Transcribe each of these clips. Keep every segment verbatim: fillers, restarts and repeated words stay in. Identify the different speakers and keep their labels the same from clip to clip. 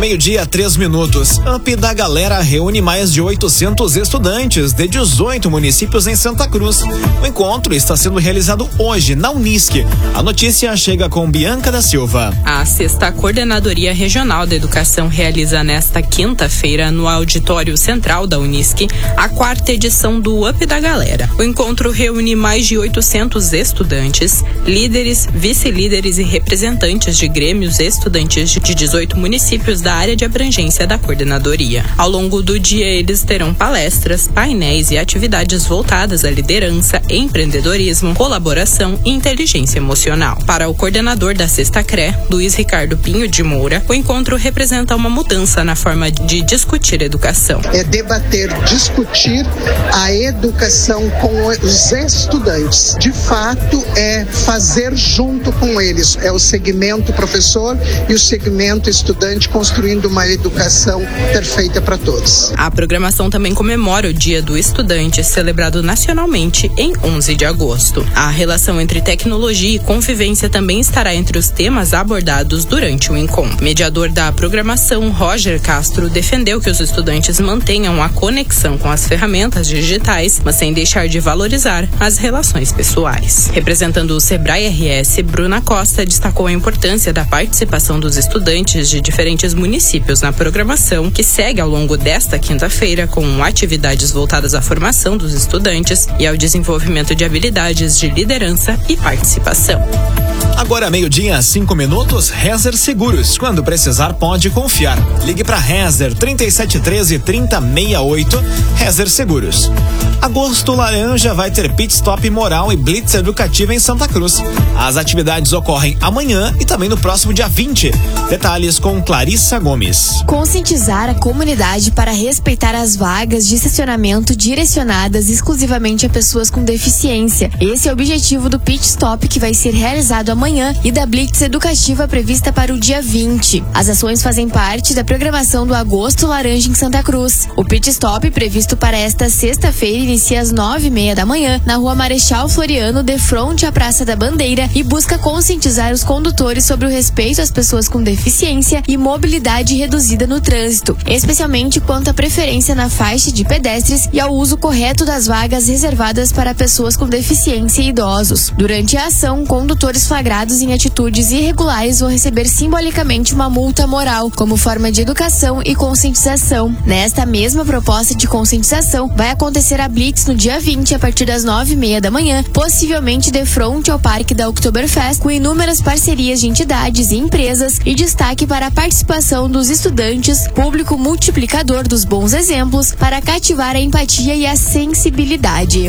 Speaker 1: Meio-dia, três minutos. Up da Galera reúne mais de oitocentos estudantes de dezoito municípios em Santa Cruz. O encontro está sendo realizado hoje na Unisc. A notícia chega com Bianca da Silva.
Speaker 2: A sexta Coordenadoria Regional da Educação realiza nesta quinta-feira, no Auditório Central da Unisc, a quarta edição do Up da Galera. O encontro reúne mais de oitocentos estudantes, líderes, vice-líderes e representantes de grêmios estudantis de dezoito municípios da área de abrangência da coordenadoria. Ao longo do dia, eles terão palestras, painéis e atividades voltadas à liderança, empreendedorismo, colaboração e inteligência emocional. Para o coordenador da sexta C R E, Luiz Ricardo Pinho de Moura, o encontro representa uma mudança na forma de discutir educação.
Speaker 3: É debater, discutir a educação com os estudantes. De fato, é fazer junto com eles. É o segmento professor e o segmento estudante construindo uma educação perfeita para todos.
Speaker 2: A programação também comemora o Dia do Estudante, celebrado nacionalmente em onze de agosto. A relação entre tecnologia e convivência também estará entre os temas abordados durante o encontro. Mediador da programação, Roger Castro, defendeu que os estudantes mantenham a conexão com as ferramentas digitais, mas sem deixar de valorizar as relações pessoais. Representando o Sebrae R S, Bruna Costa destacou a importância da participação dos estudantes de diferentes municípios na programação, que segue ao longo desta quinta-feira com atividades voltadas à formação dos estudantes e ao desenvolvimento de habilidades de liderança e participação.
Speaker 1: Agora, meio-dia, cinco minutos, Rezer Seguros. Quando precisar, pode confiar. Ligue para Rezer trinta e sete treze, trinta sessenta e oito, Rezer Seguros. Agosto Laranja vai ter pit stop moral e blitz educativa em Santa Cruz. As atividades ocorrem amanhã e também no próximo dia vinte. Detalhes com Clarissa Gomes.
Speaker 4: Conscientizar a comunidade para respeitar as vagas de estacionamento direcionadas exclusivamente a pessoas com deficiência. Esse é o objetivo do pit stop, que vai ser realizado amanhã, e da blitz educativa prevista para o dia vinte. As ações fazem parte da programação do Agosto Laranja em Santa Cruz. O pit stop, previsto para esta sexta-feira, inicia às nove e meia da manhã na Rua Marechal Floriano, de frente à Praça da Bandeira, e busca conscientizar os condutores sobre o respeito às pessoas com deficiência e mobilidade reduzida no trânsito, especialmente quanto à preferência na faixa de pedestres e ao uso correto das vagas reservadas para pessoas com deficiência e idosos. Durante a ação, condutores flagrados em atitudes irregulares vão receber simbolicamente uma multa moral, como forma de educação e conscientização. Nesta mesma proposta de conscientização, vai acontecer a blitz no dia vinte, a partir das nove e meia da manhã, possivelmente de frente ao Parque da Oktoberfest, com inúmeras parcerias de entidades e empresas e destaque para a participação dos estudantes, público multiplicador dos bons exemplos, para cativar a empatia e a sensibilidade.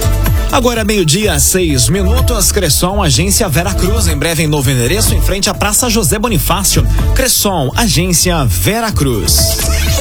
Speaker 1: Agora, meio-dia, seis minutos, Cresson, Agência Vera Cruz, em breve em novo endereço, em frente à Praça José Bonifácio. Cresson, Agência Vera Cruz.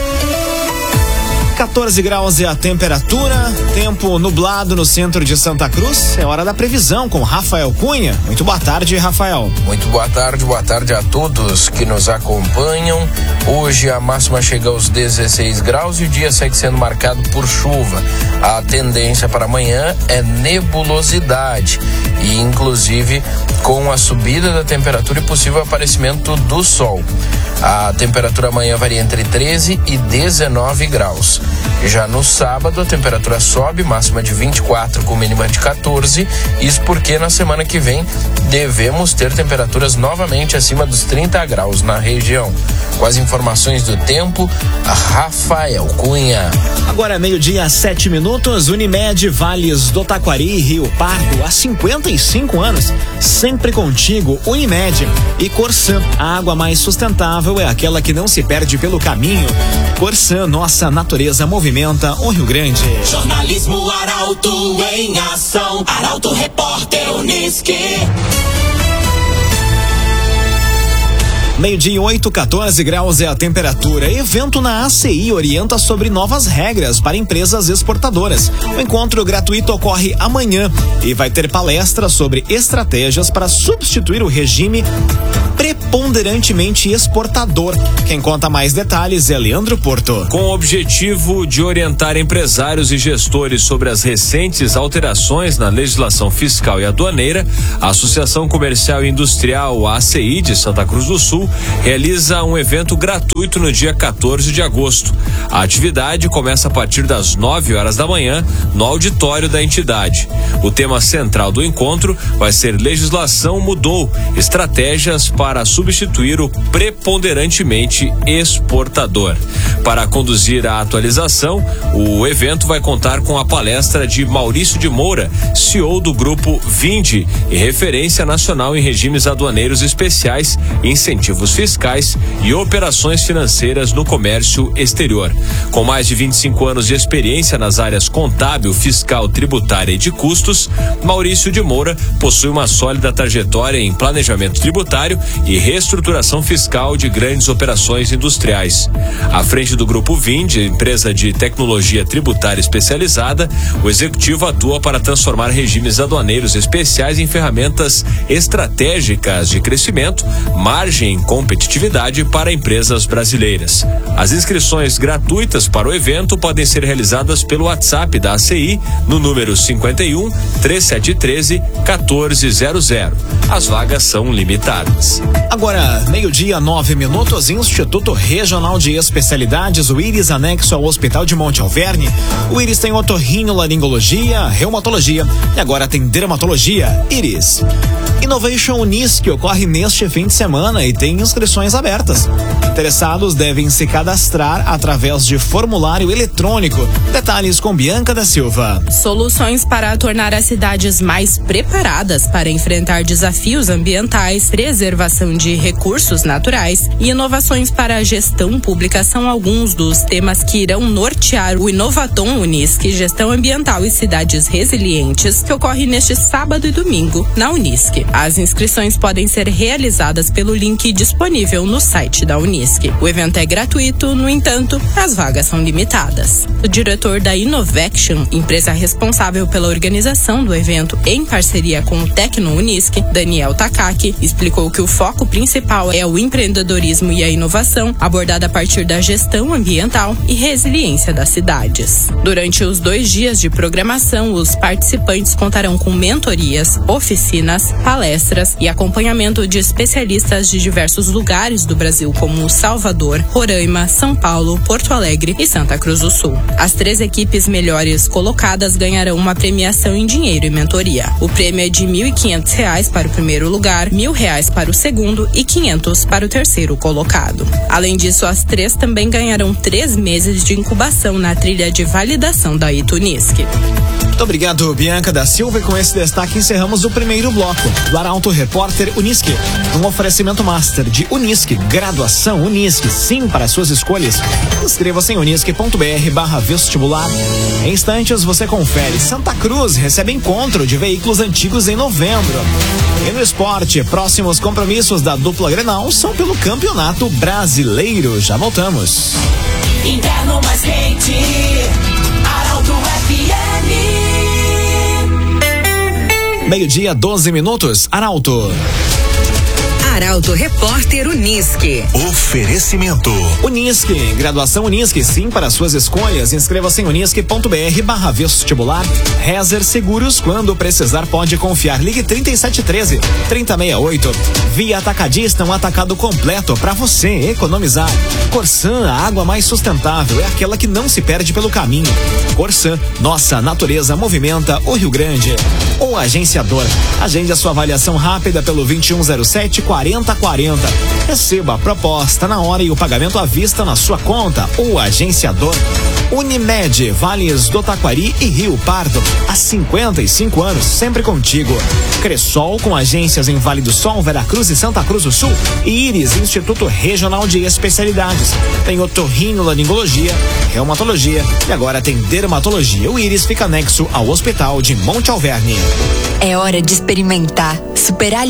Speaker 1: quatorze graus é a temperatura, tempo nublado no centro de Santa Cruz. É hora da previsão com Rafael Cunha. Muito boa tarde, Rafael.
Speaker 5: Muito boa tarde, boa tarde a todos que nos acompanham. Hoje a máxima chega aos dezesseis graus e o dia segue sendo marcado por chuva. A tendência para amanhã é nebulosidade e, inclusive, com a subida da temperatura e possível aparecimento do sol. A temperatura amanhã varia entre treze e dezenove graus. Já no sábado a temperatura sobe, máxima de vinte e quatro com mínima de quatorze. Isso porque na semana que vem devemos ter temperaturas novamente acima dos trinta graus na região. Com as informações do tempo, Rafael Cunha.
Speaker 1: Agora meio-dia, sete minutos, Unimed Vales do Taquari, Rio Pardo, há cinquenta e cinco anos, sempre contigo, Unimed. E Corsan, a água mais sustentável é aquela que não se perde pelo caminho. Corsan, nossa natureza movimenta o Rio Grande.
Speaker 6: Jornalismo Arauto em ação, Arauto Repórter Unisc.
Speaker 1: Meio-dia, oito, quatorze graus é a temperatura. Evento na A C I orienta sobre novas regras para empresas exportadoras. O encontro gratuito ocorre amanhã e vai ter palestra sobre estratégias para substituir o regime preponderantemente exportador. Quem conta mais detalhes é Leandro Porto.
Speaker 7: Com o objetivo de orientar empresários e gestores sobre as recentes alterações na legislação fiscal e aduaneira, a Associação Comercial e Industrial, A C I, de Santa Cruz do Sul, realiza um evento gratuito no dia quatorze de agosto. A atividade começa a partir das nove horas da manhã no auditório da entidade. O tema central do encontro vai ser Legislação Mudou, estratégias para substituir o preponderantemente exportador. Para conduzir a atualização, o evento vai contar com a palestra de Maurício de Moura, C E O do grupo Vindi e referência nacional em regimes aduaneiros especiais, incentivos fiscais e operações financeiras no comércio exterior. Com mais de vinte e cinco anos de experiência nas áreas contábil, fiscal, tributária e de custos, Maurício de Moura possui uma sólida trajetória em planejamento tributário e reestruturação fiscal de grandes operações industriais. À frente do grupo Vindi, empresa de tecnologia tributária especializada, o executivo atua para transformar regimes aduaneiros especiais em ferramentas estratégicas de crescimento, margem e competitividade para empresas brasileiras. As inscrições gratuitas para o evento podem ser realizadas pelo WhatsApp da A C I no número cinquenta e um, três sete um três, um quatro zero zero. As vagas são limitadas.
Speaker 1: Agora, meio-dia, nove minutos, Instituto Regional de Especialidades, o Íris, anexo ao Hospital de Monte Alverne. O Íris tem otorrinolaringologia, reumatologia e agora tem dermatologia. Íris. Innovation Unisc ocorre neste fim de semana e tem inscrições abertas. Interessados devem se cadastrar através de formulário eletrônico. Detalhes com Bianca da Silva.
Speaker 2: Soluções para tornar as cidades mais preparadas para enfrentar desafios ambientais, preservação de recursos naturais e inovações para a gestão pública são alguns dos temas que irão nortear o Inovaton Unisc, Gestão Ambiental e Cidades Resilientes, que ocorre neste sábado e domingo na Unisc. As inscrições podem ser realizadas pelo link disponível no site da Unisc. O evento é gratuito, no entanto, as vagas são limitadas. O diretor da Innovaction, empresa responsável pela organização do evento em parceria com o Tecno Unisc, Daniel Takaki, explicou que o foco principal é o empreendedorismo e a inovação, abordada a partir da gestão ambiental e resiliência das cidades. Durante os dois dias de programação, os participantes contarão com mentorias, oficinas, palestras e acompanhamento de especialistas de diversos lugares do Brasil, como Salvador, Roraima, São Paulo, Porto Alegre e Santa Cruz do Sul. As três equipes melhores colocadas ganharão uma premiação em dinheiro e mentoria. O prêmio é de mil e quinhentos reais para o primeiro lugar, mil reais para o segundo e quinhentos para o terceiro colocado. Além disso, as três também ganharão três meses de incubação na trilha de validação da Itunisc.
Speaker 1: Muito obrigado, Bianca da Silva. E com esse destaque encerramos o primeiro bloco do Arauto Repórter Unisc. Um oferecimento master de Unisc, graduação Unisc, sim para suas escolhas. Inscreva-se em unisc.br barra vestibular. Em instantes você confere. Santa Cruz recebe encontro de veículos antigos em novembro. E no esporte, próximos compromissos da dupla Grenal são pelo Campeonato Brasileiro. Já voltamos.
Speaker 6: Inverno mais quente, Arauto F M.
Speaker 1: Meio-dia, doze minutos, Arauto.
Speaker 8: Arauto Repórter Unisc.
Speaker 9: Oferecimento.
Speaker 1: Unisc, graduação Unisc, sim para suas escolhas. Inscreva-se em unisc.br barra vestibular. Rezer Seguros, quando precisar pode confiar. Ligue trinta e sete treze, trinta sessenta e oito. Via Atacadista, um atacado completo para você economizar. Corsan, a água mais sustentável é aquela que não se perde pelo caminho. Corsan, nossa natureza movimenta o Rio Grande. O agenciador, agende a sua avaliação rápida pelo vinte e um zero sete, quarenta quarenta. Receba a proposta na hora e o pagamento à vista na sua conta. O agenciador. Unimed, Vales do Taquari e Rio Pardo. Há cinquenta e cinco anos, sempre contigo. Cressol, com agências em Vale do Sol, Veracruz e Santa Cruz do Sul. E Íris, Instituto Regional de Especialidades. Tem otorrinolaringologia, reumatologia e agora tem dermatologia. O Íris fica anexo ao Hospital de Monte Alverne.
Speaker 8: É hora de experimentar, superar